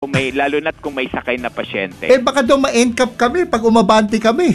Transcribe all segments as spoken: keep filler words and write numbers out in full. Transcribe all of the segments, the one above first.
Kung may, lalo na't kung may sakay na pasyente. Eh baka daw ma-encap kami pag umabante kami.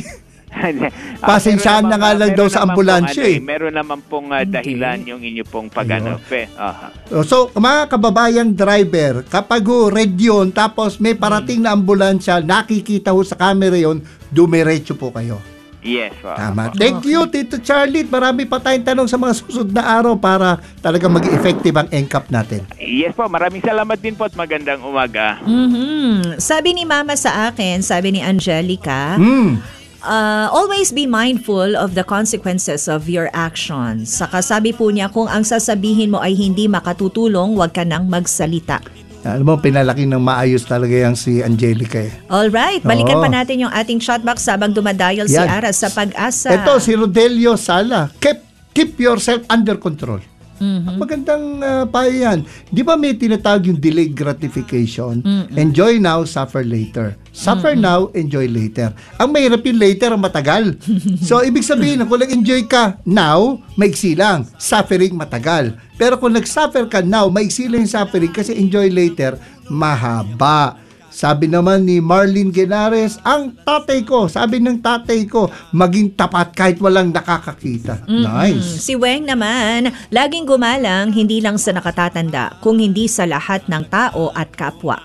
Ah, Pasensyahan na nga lang daw sa ambulansya ano, eh. Meron naman pong uh, dahilan yung inyo pong pag-ano. Uh-huh. So, mga kababayang driver, kapag ho red yun, tapos may parating na ambulansya, nakikita ho sa camera yun, dumiretso po kayo. Yes. Uh, Tama. Thank you, Tito Charlie. Marami pa tayong tanong sa mga susunod na araw para talaga maging effective ang encap natin. Yes po. Maraming salamat din po at magandang umaga. Mm-hmm. Sabi ni Mama sa akin, sabi ni Angelica, Mm. uh, always be mindful of the consequences of your actions. Saka sabi po niya, kung ang sasabihin mo ay hindi makatutulong, huwag ka nang magsalita. Alam mo, pinalaki ng maayos talaga yung si Angelica eh. Alright, balikan Oo. pa natin yung ating shotbox habang dumadial si Yan. Ara sa Pag-asa. Ito, si Rodelio Sala. Keep, keep yourself under control. Mhm. Magandang uh, payo yan. Di ba may tinatawag yung delayed gratification? Mm-mm. Enjoy now, suffer later. Suffer now, enjoy later. Ang mahirap yung later, ang matagal. So, ibig sabihin, kung nag-enjoy ka now, maiksi lang. Suffering, matagal. Pero kung nag-suffer ka now, maiksi lang yung suffering kasi enjoy later, mahaba. Sabi naman ni Marlene Genares, ang tatay ko, sabi ng tatay ko, maging tapat kahit walang nakakakita. Mm-mm. Nice. Si Weng naman, laging gumalang hindi lang sa nakatatanda, kung hindi sa lahat ng tao at kapwa.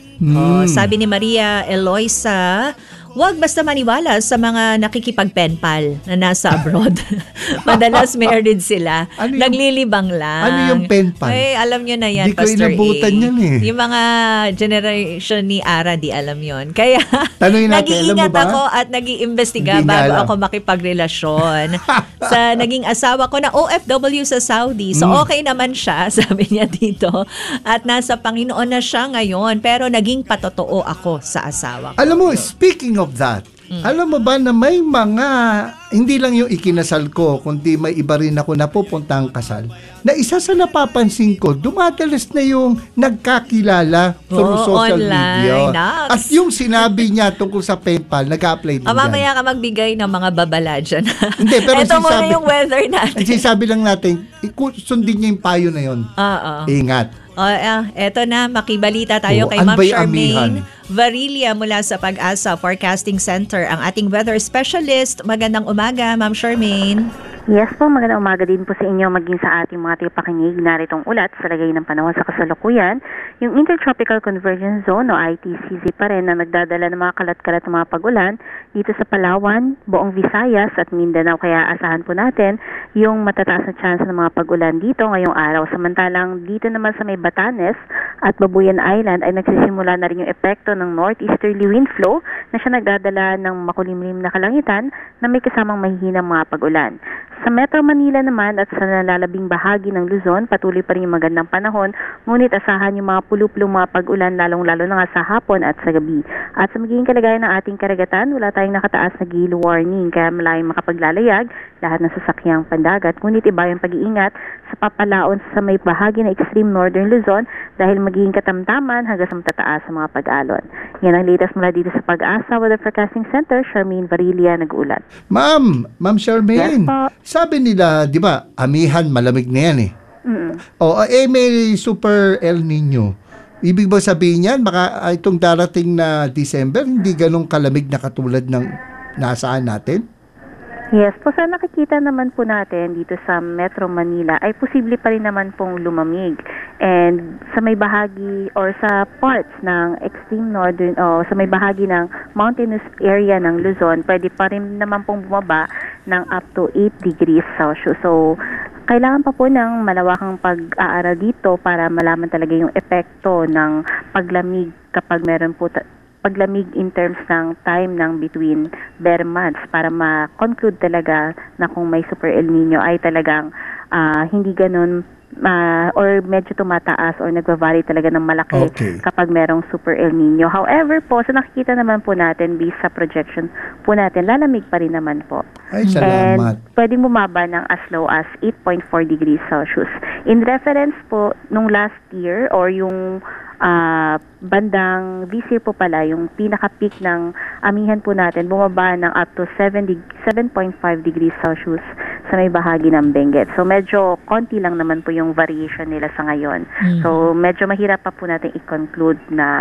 Oh, Hmm. sabi ni Maria Eloisa, huwag basta maniwala sa mga nakikipag-penpal na nasa abroad. Madalas married sila. Ano yung- Naglilibang lang. ano yung penpal? Ay, alam nyo na yan, Di ko Pastor inabutan A. yan eh. Yung mga generation ni Ara, di alam yon. Kaya, Tanungin natin, nag-iingat alam mo ba? ako at nag-iimbestiga Hindi niya bago alam. ako makipagrelasyon sa naging asawa ko na O F W sa Saudi. So, Mm. okay naman siya, sabi niya dito. At nasa Panginoon na siya ngayon, pero naging patotoo ako sa asawa ko. Alam mo, speaking of that, alam mo ba na may mga, hindi lang yung ikinasal ko, kundi may iba rin ako napupuntang kasal, na isa sa napapansin ko, dumadalas na yung nagkakilala through Oo, social online. media. Naks. At yung sinabi niya tungkol sa PayPal, nag-apply din Ah, dyan. mamaya ka magbigay ng mga babala dyan. Hindi, pero Ito muna sinasabi- yung weather natin. Ang sinasabi lang natin, iku- sundin niya yung payo na yun. Oo. Ingat. O, ah, eto na, makibalita tayo Oo, kay Ma'am anbay Charmaine amihan. Varilia mula sa Pag-asa Forecasting Center, ang ating weather specialist. Magandang umaga, Ma'am Charmaine. Yes po, magandang umaga din po sa inyo maging sa ating mga tagapakinig. Naritong ulat sa lagay ng panahon sa kasalukuyan. Yung Intertropical Convergence Zone o I T C Z pa rin na nagdadala ng mga kalat-kalat ng mga pag-ulan dito sa Palawan, buong Visayas at Mindanao. Kaya asahan po natin yung matataas na chance ng mga pag-ulan dito ngayong araw. Samantalang dito naman sa may Batanes at Babuyan Island ay nagsisimula na rin yung epekto ng northeasterly wind flow na siya nagdadala ng makulimlim na kalangitan na may kasamang mahihinang mga pag-ulan. Sa Metro Manila naman at sa nalalabing bahagi ng Luzon, patuloy pa rin yung magandang panahon, ngunit asahan yung mga pulupulong mga pag-ulan lalong-lalo na nga sa hapon at sa gabi. At sa magiging kalagayan ng ating karagatan, wala tayong nakataas na gale warning, kaya malayong makapaglalayag lahat ng sasakyang pandagat. Ngunit iba yung pag-iingat sa papalaon sa may bahagi ng extreme northern Luzon dahil magiging katamtaman hanggang sa matataas sa mga pag-alon. Yan ang latest mula dito sa Pag-asa Weather Forecasting Center. Charmaine Varilia, nag-uulat. Ma'am, Ma'am Charmaine, Yes po. sabi nila, di ba, amihan, malamig na yan eh. Mm. O, eh, may super El Nino. Ibig ba sabihin yan, baka ah, itong darating na December, hindi ganong kalamig na katulad ng nasaan natin? Yes, po sa nakikita naman po natin dito sa Metro Manila ay posible pa rin naman pong lumamig. And sa may bahagi or sa parts ng extreme northern o sa may bahagi ng mountainous area ng Luzon, pwede pa rin naman pong bumaba ng up to eight degrees Celsius. So, kailangan pa po ng malawakang pag-aaral dito para malaman talaga yung epekto ng paglamig kapag meron po ta- paglamig in terms ng time ng between bare months para ma-conclude talaga na kung may super El Nino ay talagang ah, hindi ganun uh, or medyo tumataas or nagva-vary talaga ng malaki Okay. kapag merong super El Nino. However po, sa nakikita naman po natin based sa projection po natin, lalamig pa rin naman po. Ay, salamat. And pwedeng bumaba ng as low as eight point four degrees Celsius. In reference po, nung last year or yung ah, bandang this year po pala, yung pinaka-peak ng amihan po natin, bumaba ng up to seven point five degrees Celsius sa may bahagi ng Benguet. So medyo konti lang naman po yung variation nila sa ngayon. Mhm. So medyo mahirap pa po natin i-conclude na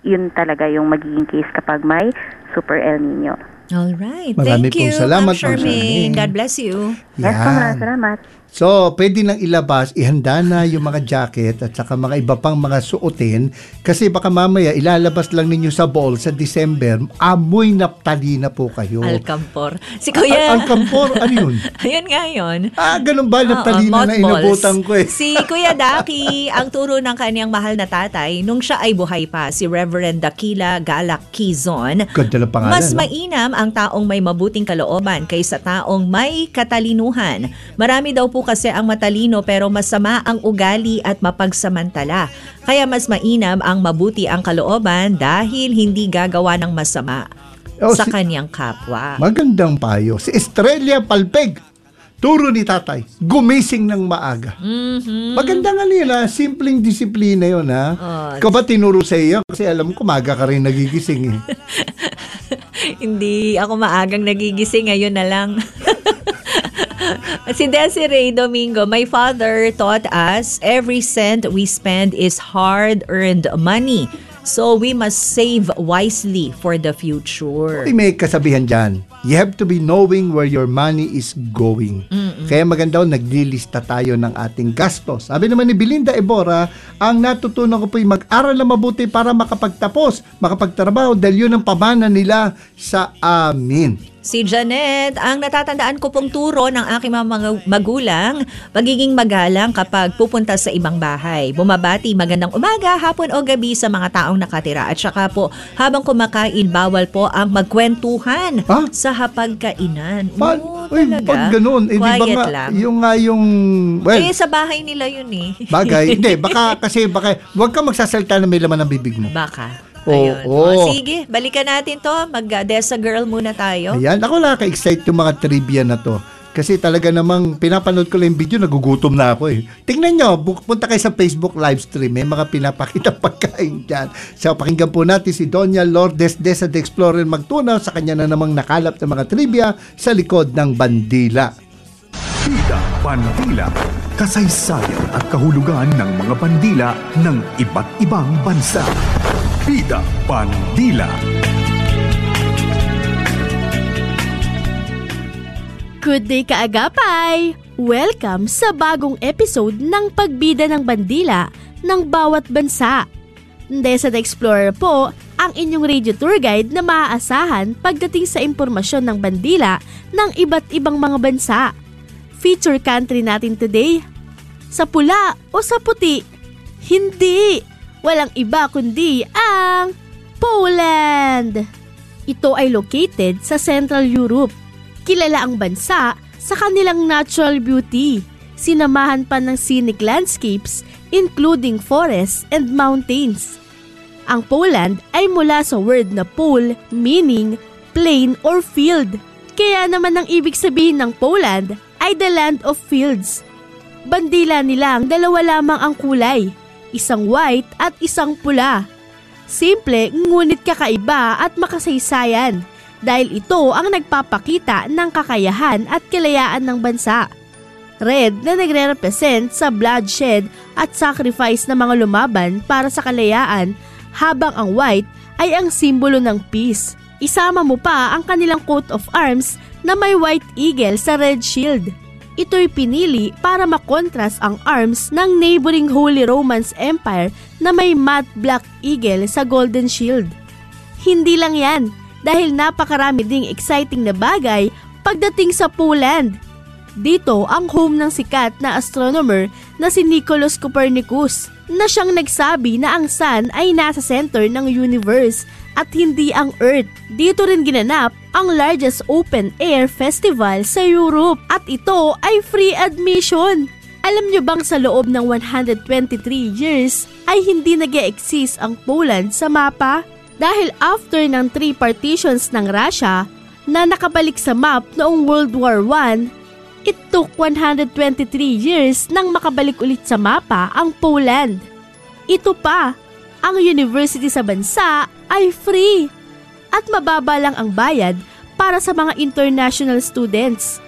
yun talaga yung magiging case kapag may Super El Nino. All right. Marami Thank you, pong salamat, Ma'am Charmaine. Ma'am Charmaine. God bless you. Yes, po, maraming salamat. So, pwede nang ilabas, ihanda na yung mga jacket at saka mga iba pang mga suotin kasi baka mamaya ilalabas lang ninyo sa ball sa December, amoy naptali na po kayo. Alcampor. Si Kuya. Al- Alcampor? Ano yun? Ayun nga yun. Ah, ganun ba? Naptali Oo, na na mothballs. inabutan ko eh. Si Kuya Daki, ang turo ng kanyang mahal na tatay, nung siya ay buhay pa, si Reverend Dakila Galak Quizon, Ganda lang pangalan. mas no? mainam ang taong may mabuting kalooban kaysa taong may katalinuhan. Marami daw po kasi ang matalino pero masama ang ugali at mapagsamantala. Kaya mas mainam ang mabuti ang kalooban dahil hindi gagawa ng masama Oh, sa si- kanyang kapwa. Magandang payo. Si Estrella Palpeg, turo ni tatay, gumising ng maaga. Mhm. Maganda nga nila, simpleng disiplina yun ha. Oh, Ikaw ba tinuro sa iyo? Kasi alam ko, maga ka rin nagigising eh. Hindi ako maagang nagigising, ngayon na lang. Si Desiree Domingo, my father taught us every cent we spend is hard-earned money. So we must save wisely for the future. Ay, may kasabihan dyan. You have to be knowing where your money is going. Mm-mm. Kaya maganda o naglilista tayo ng ating gastos. Sabi naman ni Belinda Ebora, ang natutunan ko po ay mag-aral na mabuti para makapagtapos, makapagtrabaho dahil yun ang pamana nila sa amin. Si Janet, ang natatandaan ko pong turo ng aking mga mga magulang, pagiging magalang kapag pupunta sa ibang bahay. Bumabati magandang umaga, hapon o gabi sa mga taong nakatira. At saka po, habang kumakain, bawal po ang magkwentuhan Ha? sa hapagkainan. Pa- Oo, Uy, talaga. pag ganun, eh, di ba Quiet nga, lang. yung nga yung, well, eh, sa bahay nila yun eh. bagay, hindi, baka kasi, baka, huwag kang magsasalita na may laman ng bibig mo. Baka. Oo, Ayun. oo. O, sige, balikan natin to. Mag-Desa Girl muna tayo. Ayan, ako nakaka-excite yung mga trivia na to. Kasi talaga namang pinapanood ko lang yung video, nagugutom na ako eh. Tingnan nyo, bu- punta kayo sa Facebook live stream, may mga pinapakita pagkain dyan. So, pakinggan po natin si Doña Lourdes Desa the Explorer magtunaw sa kanya na namang nakalap ng mga trivia sa likod ng bandila. Bida Bandila, kasaysayan at kahulugan ng mga bandila ng iba't ibang bansa. Bida Bandila. Good day kaagapay! Welcome sa bagong episode ng Pagbida ng Bandila ng bawat bansa. Desa the Explorer po ang inyong radio tour guide na maaasahan pagdating sa impormasyon ng bandila ng iba't ibang mga bansa. Feature country natin today, sa pula o sa puti? Hindi! Walang iba kundi ang Poland! Ito ay located sa Central Europe. Kilala ang bansa sa kanilang natural beauty, sinamahan pa ng scenic landscapes including forests and mountains. Ang Poland ay mula sa word na pole meaning plain or field. Kaya naman ang ibig sabihin ng Poland ay the land of fields. Bandila nila ang dalawa lamang ang kulay, isang white at isang pula. Simple ngunit kakaiba at makasaysayan dahil ito ang nagpapakita ng kakayahan at kalayaan ng bansa. Red na nagre-represent sa bloodshed at sacrifice ng mga lumaban para sa kalayaan, habang ang white ay ang simbolo ng peace. Isama mo pa ang kanilang coat of arms na may white eagle sa red shield. Ito'y pinili para makontrast ang arms ng neighboring Holy Roman Empire na may matte black eagle sa golden shield. Hindi lang yan, dahil napakarami ding exciting na bagay pagdating sa Poland. Dito ang home ng sikat na astronomer na si Nicholas Copernicus, na siyang nagsabi na ang sun ay nasa center ng universe at hindi ang Earth. Dito rin ginanap ang largest open-air festival sa Europe at ito ay free admission. Alam nyo bang sa loob ng one hundred twenty-three years ay hindi nag-e-exist ang Poland sa mapa? Dahil after ng three partitions ng Russia na nakabalik sa map noong World War One, it took one hundred twenty-three years nang makabalik ulit sa mapa ang Poland. Ito pa, ang university sa bansa ay free at mababa lang ang bayad para sa mga international students.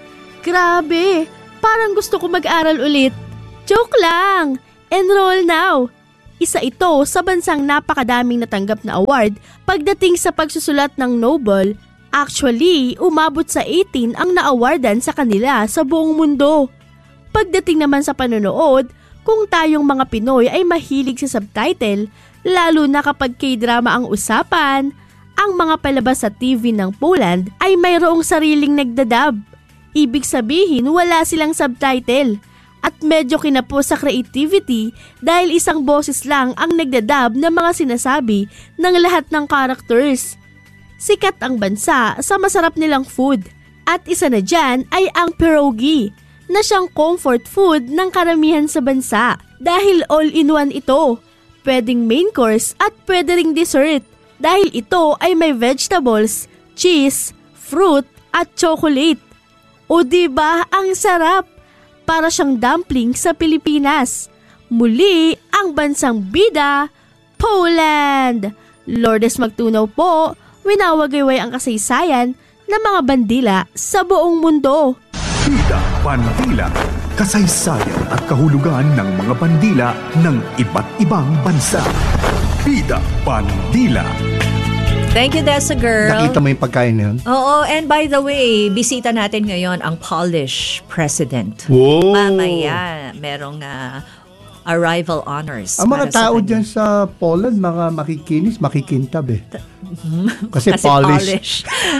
Grabe, parang gusto ko mag-aral ulit. Joke lang! Enroll now! Isa ito sa bansang napakadaming natanggap na award pagdating sa pagsusulat ng Nobel. Actually, umabot sa eighteen ang na-awardan sa kanila sa buong mundo. Pagdating naman sa panonood, kung tayong mga Pinoy ay mahilig sa subtitle, lalo na kapag K-drama ang usapan, ang mga palabas sa T V ng Poland ay mayroong sariling nagdadub. Ibig sabihin wala silang subtitle. At medyo kinapo sa creativity dahil isang boses lang ang nagdadub ng mga sinasabi ng lahat ng characters. Sikat ang bansa sa masarap nilang food. At isa na dyan ay ang pierogi, na siyang comfort food ng karamihan sa bansa dahil all-in-one ito. Pwedeng main course at pwede ring dessert dahil ito ay may vegetables, cheese, fruit at chocolate. O diba ang sarap? Para siyang dumpling sa Pilipinas. Muli ang bansang bida, Poland! Lourdes Magtunaw po, winawagayway ang kasaysayan ng mga bandila sa buong mundo. Bida Bandila, kasaysayan at kahulugan ng mga bandila ng iba't ibang bansa. Bida Bandila. Thank you, Dessa Girl. Nakita mo yung pagkain na yun? Oo, and by the way, bisita natin ngayon ang Polish President. Wow! Mamaya, merong uh, arrival honors. Ang mga para tao sa dyan sa Poland, mga makikinis, makikintab eh. Kasi, Kasi Polish. Polish.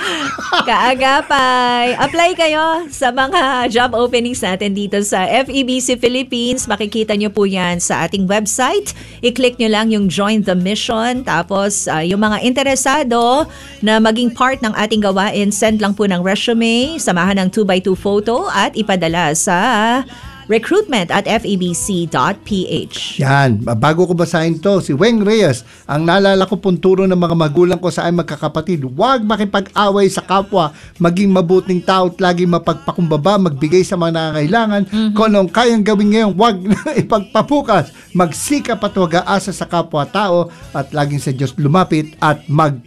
Kaagapay. Apply kayo sa mga job openings natin dito sa F E B C Philippines. Makikita nyo po yan sa ating website. I-click nyo lang yung Join the Mission. Tapos uh, yung mga interesado na maging part ng ating gawain, send lang po ng resume, samahan ng two by two photo at ipadala sa recruitment at f e b c dot p h. Yan, bago ko basahin to, si Weng Reyes, ang naalala ko pong turo ng mga magulang ko sa aming magkakapatid, huwag makipag-away sa kapwa, maging mabuting tao at laging mapagpakumbaba, magbigay sa mga nangangailangan, mm-hmm. kung anong kayang gawin ngayon, huwag na ipagpapukas, magsikap at huwag aasa sa kapwa-tao at laging sa Diyos lumapit at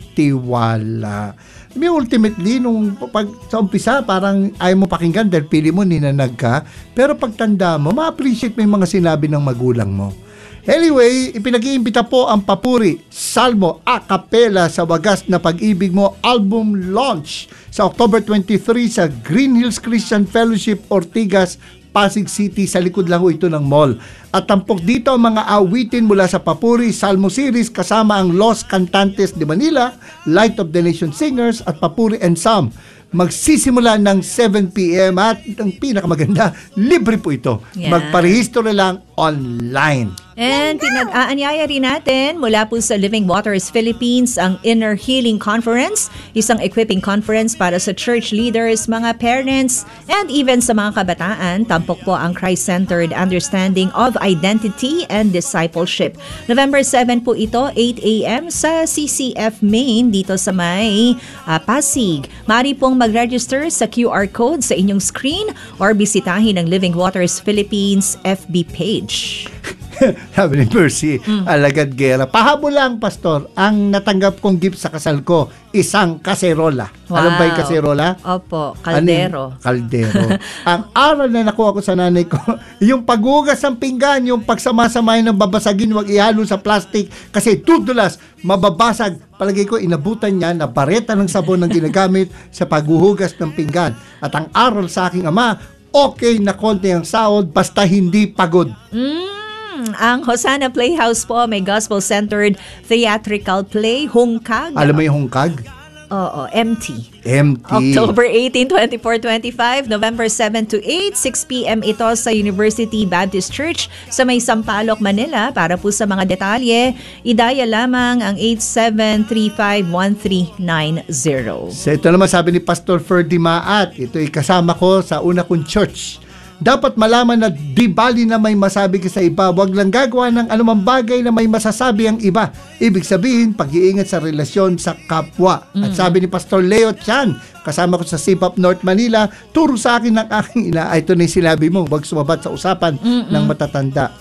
magtiwala. May ultimately, nung pag, sa umpisa, parang ayaw mo pakinggan dahil pili mo, ninanag ka. Pero pagtanda mo, ma-appreciate mo yung mga sinabi ng magulang mo. Anyway, ipinag-iimbita po ang Papuri, Salmo, a cappella sa Wagas na Pag-ibig Mo album launch sa October twenty-third sa Green Hills Christian Fellowship, Ortigas, Pasig City, sa likod lang ito ng mall. At tampok dito ang mga awitin mula sa Papuri Salmo Series kasama ang Los Cantantes de Manila, Light of the Nation Singers at Papuri and Psalm. Magsisimula ng seven p.m. at ang pinakamaganda, libre po ito. Yeah. Magparehistro na lang online. And pinag-aanyaya rin natin mula po sa Living Waters Philippines ang Inner Healing Conference, isang equipping conference para sa church leaders, mga parents, and even sa mga kabataan. Tampok po ang Christ-centered understanding of identity and discipleship. November seventh po ito, eight a.m. sa C C F Main dito sa may uh, Pasig. Mari pong mag-register sa Q R code sa inyong screen or bisitahin ang Living Waters Philippines F B page. Sabi ni Mercy, mm. alagad gera. Pahabol lang, Pastor, ang natanggap kong gift sa kasal ko, isang kaserola. Wow. Alam ba yung kaserola? Opo, kaldero. Ano kaldero. Ang aral na nakuha ko sa nanay ko, yung paghugas ng pinggan, yung pagsama-samahin ng babasagin, wag ihalo sa plastic, kasi tudulas, mababasag. Palagay ko, inabutan niya na bareta ng sabon ang ginagamit sa paghuhugas ng pinggan. At ang aral sa aking ama, okay na konti ang sahod, basta hindi pagod. Mm. Ang Hosanna Playhouse po may gospel-centered theatrical play, Hungkag. Alam mo yung Hungkag? Oo, M T. M T. October eighteenth, twenty-four, twenty-five, November seventh to eight, six p.m. ito sa University Baptist Church sa may Sampaloc, Manila. Para po sa mga detalye, idaya lamang ang eight seven three five, one three nine zero. So ito naman sabi ni Pastor Ferdy Maat, ito ay kasama ko sa una kong church. Dapat malaman na di bali na may masabi ka sa iba, wag lang gagawa ng anumang bagay na may masasabi ang iba. Ibig sabihin, pag-iingat sa relasyon sa kapwa. Mm. At sabi ni Pastor Leo Chan, kasama ko sa S I P A P North Manila, turo sa akin ng aking ina, ay ito na yung sinabi mo, wag sumabat sa usapan Mm-mm. ng matatanda.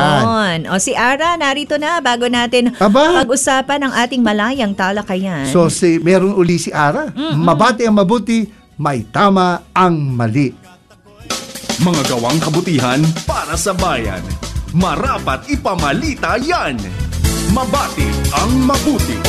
Ayun. O si Ara, narito na bago natin Aba? pag-usapan ang ating malayang talakayan. So si meron uli si Ara, Mm-mm. mabati ang mabuti, may tama ang mali. Mga gawang kabutihan para sa bayan. marapat ipamalita yan. Mabati ang mabuti.